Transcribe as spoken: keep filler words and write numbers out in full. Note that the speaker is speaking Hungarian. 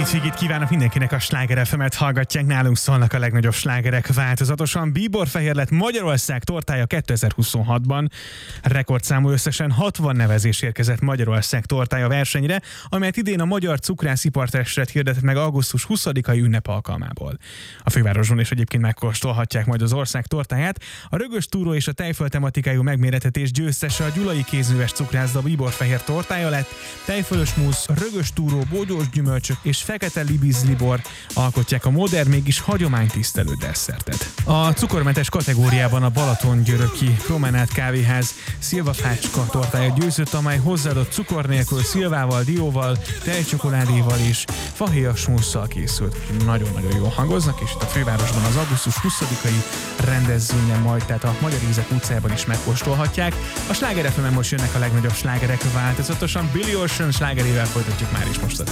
hétvégét kívánok mindenkinek, a Sláger ef emet hallgatják, nálunk szólnak a legnagyobb slágerek változatosan. Bíborfehér lett Magyarország tortája kétezer-huszonhatban. Rekordszámú összesen hatvan nevezés érkezett Magyarország tortája versenyre, amelyet idén a Magyar Cukrászipartestület hirdetett meg augusztus huszadikai ünnep alkalmából. A fővárosban is egyébként megkóstolhatják majd az ország tortáját. A rögös túró és a tejföl tematikájú megmérettetés győztese a Gyulai Kézműves Cukrászda Bíborfehér tortája lett. Tejfölös musz, rögös túró, bogyós gyümölcsök és fekete libizlibor alkotják a modern, mégis hagyománytisztelő desszertet. A cukormentes kategóriában a Balatongyöröki Promenát Kávéház szilvafácska tortája győzött, amely hozzáadott cukor nélkül szilvával, dióval, tejcsokoládéval és fahéjas musszal készült. Nagyon-nagyon jól hangoznak, és itt a fővárosban az augusztus huszadikai rendezvényen majd, tehát a Magyar Ízek utcájában is megkóstolhatják. A Sláger ef emen most jönnek a legnagyobb slágerek változatosan. Billy Ocean slágerével folytatjuk már is most.